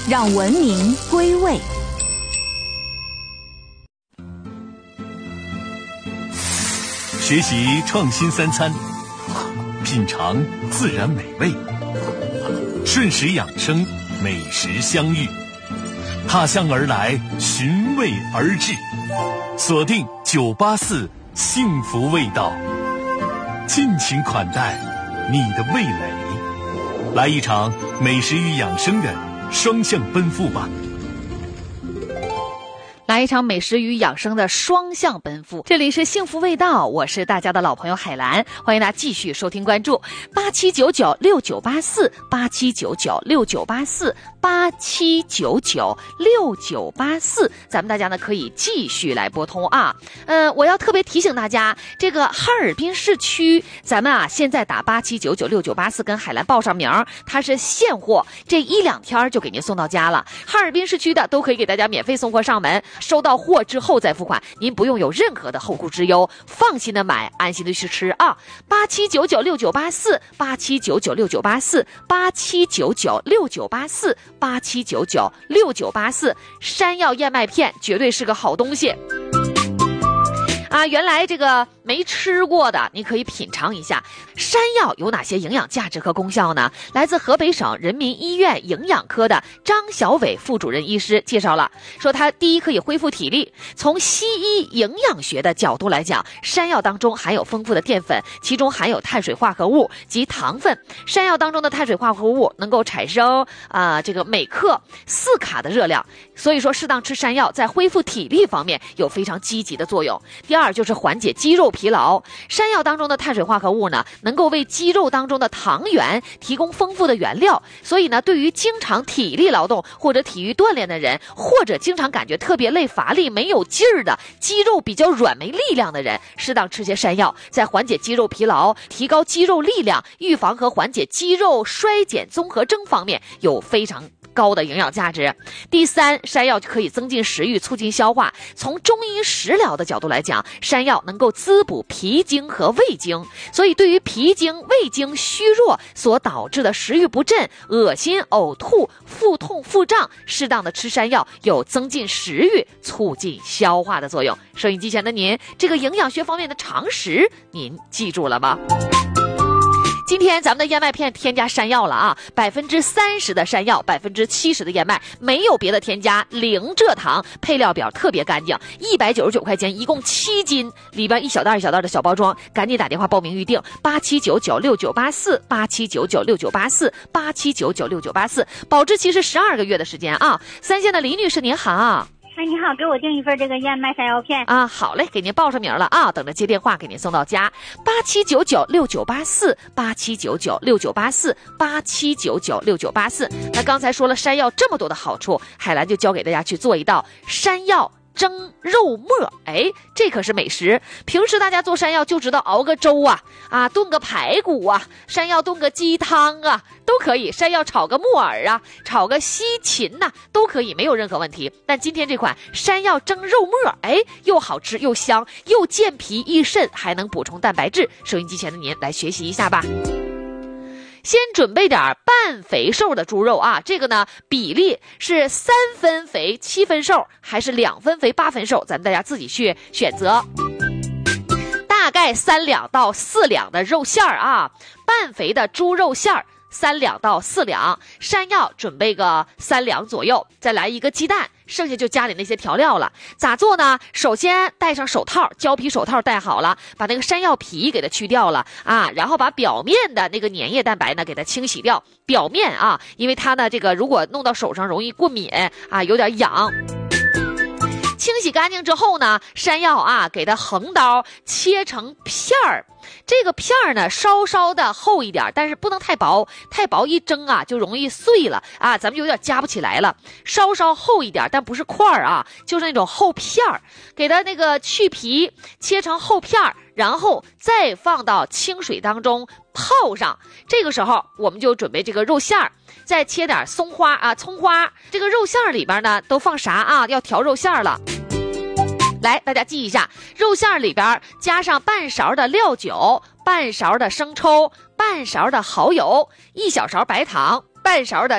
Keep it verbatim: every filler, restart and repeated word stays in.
让文明归位。 学习创新三餐，品尝自然美味，顺时养生，美食相遇，踏向而来，寻味而至，锁定九八四幸福味道，尽情款待你的味蕾，来一场美食与养生的双向奔赴吧。 来一场美食与养生的双向奔赴，这里是幸福味道，我是大家的老朋友海兰，欢迎大家继续收听关注八七九九六九八四八七九九六九八四八七九九六九八四，咱们大家呢可以继续来拨通啊。嗯、呃，我要特别提醒大家，这个哈尔滨市区，咱们啊现在打八七九九六九八四跟海兰报上名，它是现货，这一两天就给您送到家了。哈尔滨市区的都可以给大家免费送货上门。收到货之后再付款，您不用有任何的后顾之忧，放心的买，安心的去吃啊！八七九九六九八四，八七九九六九八四，八七九九六九八四，八七九九六九八四，山药燕麦片绝对是个好东西。啊，原来这个没吃过的，你可以品尝一下山药有哪些营养价值和功效呢？来自河北省人民医院营养科的张小伟副主任医师介绍了，说它第一可以恢复体力。从西医营养学的角度来讲，山药当中含有丰富的淀粉，其中含有碳水化合物及糖分。山药当中的碳水化合物能够产生啊、呃、这个每克四卡的热量，所以说适当吃山药在恢复体力方面有非常积极的作用。第二就是缓解肌肉疲劳，山药当中的碳水化合物呢，能够为肌肉当中的糖原提供丰富的原料，所以呢，对于经常体力劳动或者体育锻炼的人，或者经常感觉特别累、乏力、没有劲儿的，肌肉比较软、没力量的人，适当吃些山药，在缓解肌肉疲劳、提高肌肉力量、预防和缓解肌肉衰减综合征方面有非常高的营养价值。第三，山药可以增进食欲，促进消化。从中医食疗的角度来讲，山药能够滋补脾经和胃经，所以对于脾经、胃经虚弱所导致的食欲不振、恶心、呕吐、腹痛、腹胀，适当的吃山药有增进食欲、促进消化的作用。收音机前的您，这个营养学方面的常识您记住了吗？今天咱们的燕麦片添加山药了啊，百分之三十的山药，百分之七十的燕麦，没有别的添加，零蔗糖，配料表特别干净，一百九十九块钱，一共七斤，里边一小袋一小袋的小包装，赶紧打电话报名预定，八七九九六九八四，八七九九六九八四，八七九九六九八四，保质期是十二个月的时间啊。三线的李女士您好。 哎，你好，给我订一份这个燕麦山药片啊！好嘞，给您报上名了啊，等着接电话给您送到家。八七九九六九八四，八七九九六九八四，八七九九六九八四。那刚才说了山药这么多的好处，海兰就教给大家去做一道山药蒸肉末，哎，这可是美食。平时大家做山药就知道熬个粥啊，啊，炖个排骨啊，山药炖个鸡汤啊，都可以。山药炒个木耳啊，炒个西芹呐、啊，都可以，没有任何问题。但今天这款山药蒸肉末，哎，又好吃又香，又健脾益肾，还能补充蛋白质。收音机前的您来学习一下吧。先准备点半肥瘦的猪肉啊，这个呢比例是三分肥七分瘦，还是两分肥八分瘦，咱们大家自己去选择。大概三两到四两的肉馅儿啊，半肥的猪肉馅儿三两到四两，山药准备个三两左右，再来一个鸡蛋，剩下就家里那些调料了。咋做呢？首先戴上手套，胶皮手套戴好了，把那个山药皮给它去掉了啊，然后把表面的那个粘液蛋白呢给它清洗掉。表面啊，因为它呢这个如果弄到手上容易过敏啊，有点痒。清洗干净之后呢，山药啊给它横刀切成片儿，这个片儿呢稍稍的厚一点，但是不能太薄，太薄一蒸啊就容易碎了啊，咱们就有点夹不起来了。稍稍厚一点，但不是块儿啊，就是那种厚片儿，给它那个去皮切成厚片儿，然后再放到清水当中泡上。这个时候我们就准备这个肉馅儿，再切点松花啊葱花。这个肉馅儿里边呢都放啥啊？要调肉馅儿了。来，大家记一下，肉馅里边加上半勺的料酒，半勺的生抽，半勺的蚝油，一小勺白糖，半勺的